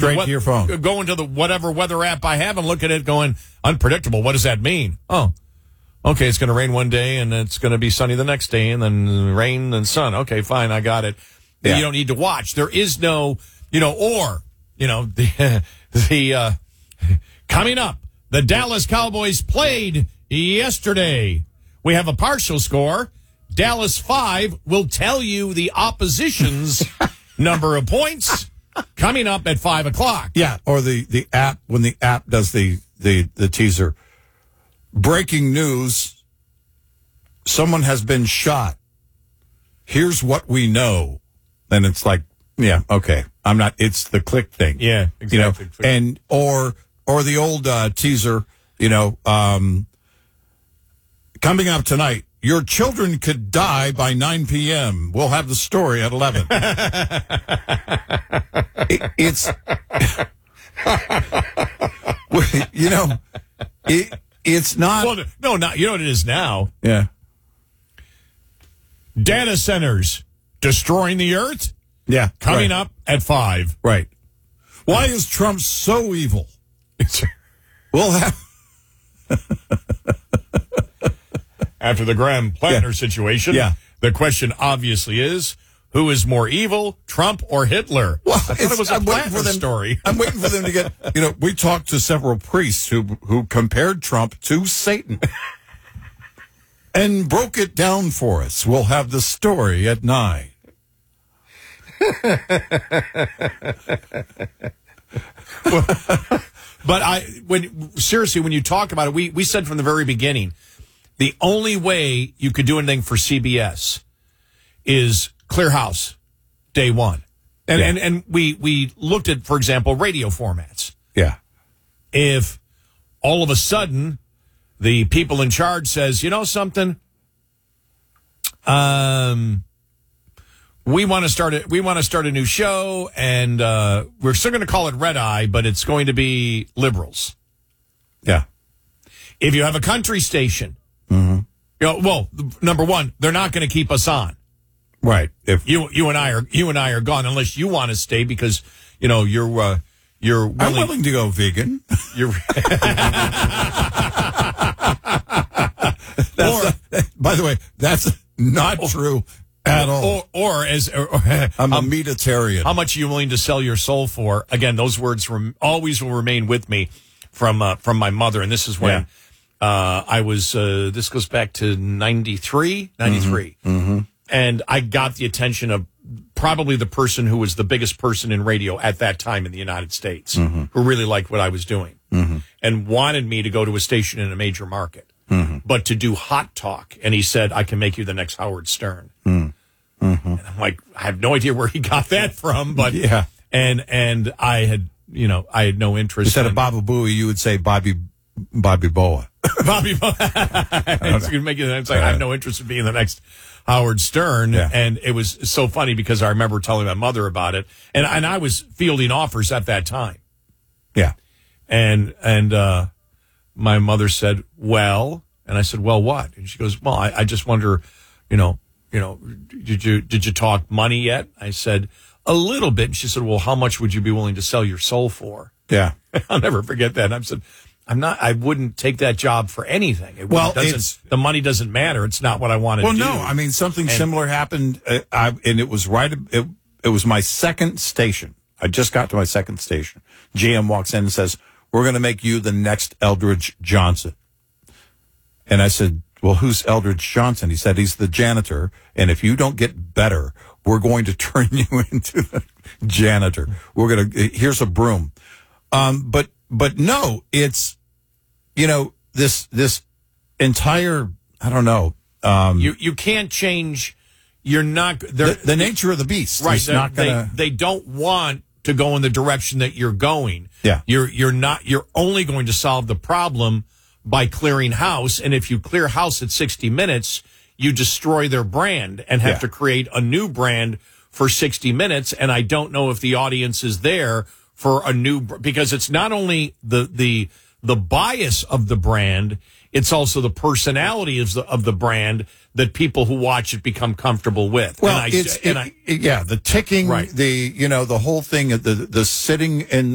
straight to your phone. Go into the whatever weather app I have and look at it going, unpredictable. What does that mean? Oh, okay, it's going to rain one day, and it's going to be sunny the next day, and then rain and sun. Okay, fine, I got it. Yeah. You don't need to watch. There is no, coming up, the Dallas Cowboys played yesterday. We have a partial score. Dallas 5 will tell you the opposition's number of points coming up at 5 o'clock. Yeah, or the app, when the app does the teaser. Breaking news, someone has been shot. Here's what we know. And it's like, yeah, okay. It's the click thing. Yeah, exactly. And, or the old teaser, coming up tonight, your children could die by 9 p.m. We'll have the story at 11. It's not. Well, no, not. You know what it is now? Yeah. Data centers destroying the earth? Yeah. Coming up at 5. Right. Why is Trump so evil? We'll have. After the Graham Plattner situation, the question obviously is, who is more evil, Trump or Hitler? Well, I thought it was a Plattner story. I'm waiting for them to get, we talked to several priests who compared Trump to Satan and broke it down for us. We'll have the story at 9. But when you talk about it, we said from the very beginning, the only way you could do anything for CBS is clear house day one. And we looked at, for example, radio formats. Yeah. If all of a sudden the people in charge says, you know something, we want to start a new show, and we're still going to call it Red Eye, but it's going to be liberals. Yeah. If you have a country station, number one, they're not going to keep us on. Right. If you and I are gone, unless you want to stay because you're willing. I'm willing to go vegan. You're by the way, that's not true at all. Or I'm a meatitarian. How much are you willing to sell your soul for? Again, those words always will remain with me from my mother, and this is when I was. This goes back to 93. Mm-hmm. And I got the attention of probably the person who was the biggest person in radio at that time in the United States, who really liked what I was doing and wanted me to go to a station in a major market, but to do hot talk. And he said, I can make you the next Howard Stern. And I'm like, I have no idea where he got that from, but and I had no interest. Instead of Baba Booey, you would say Bobby Boa. Bobby Boa. It's like, I have no interest in being the next Howard Stern, and it was so funny because I remember telling my mother about it, and I was fielding offers at that time. Yeah, and my mother said, "Well," and I said, "Well, what?" And she goes, "Well, I just wonder, did you talk money yet?" I said, "A little bit." And she said, "Well, how much would you be willing to sell your soul for?" Yeah, I'll never forget that. And I said, I wouldn't take that job for anything. The money doesn't matter. It's not what I want to do. Well, no, I mean, something similar happened, and it was it was my second station. I just got to my second station. GM walks in and says, "We're going to make you the next Eldridge Johnson." And I said, "Well, who's Eldridge Johnson?" He said, "He's the janitor, and if you don't get better, we're going to turn you into the janitor. Here's a broom." But no, it's, this entire, I don't know. You can't change. You're not the nature of the beast. Right. They don't want to go in the direction that you're going. Yeah. You're only going to solve the problem by clearing house. And if you clear house at 60 minutes, you destroy their brand and have to create a new brand for 60 minutes. And I don't know if the audience is there for a new, because it's not only the bias of the brand, it's also the personality of the brand that people who watch it become comfortable with. Well, the ticking, right. the whole thing, the sitting in